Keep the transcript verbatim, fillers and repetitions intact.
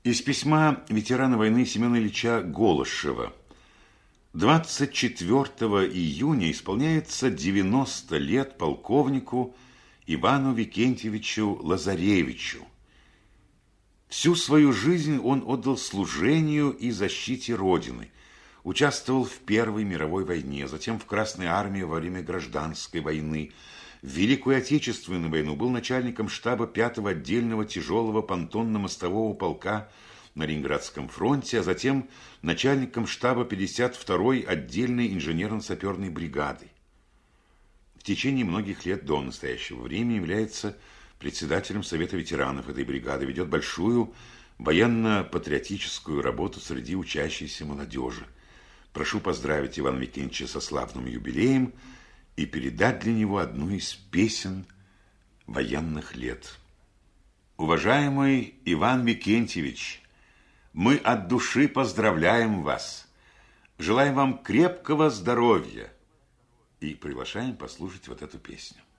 Из письма ветерана войны Семена Ильича Голышева. двадцать четвёртого июня исполняется девяносто лет полковнику Ивану Викентьевичу Лазаревичу. Всю свою жизнь он отдал служению и защите Родины. Участвовал в Первой мировой войне, затем в Красной армии во время Гражданской войны. В Великую Отечественную войну был начальником штаба пятого отдельного тяжелого понтонно-мостового полка на Ленинградском фронте, а затем начальником штаба пятьдесят второй отдельной инженерно-саперной бригады. В течение многих лет до настоящего времени является председателем Совета ветеранов этой бригады, ведет большую военно-патриотическую работу среди учащейся молодежи. Прошу поздравить Ивана Викентьевича со славным юбилеем и передать для него одну из песен военных лет. Уважаемый Иван Викентьевич, мы от души поздравляем вас, желаем вам крепкого здоровья и приглашаем послушать вот эту песню.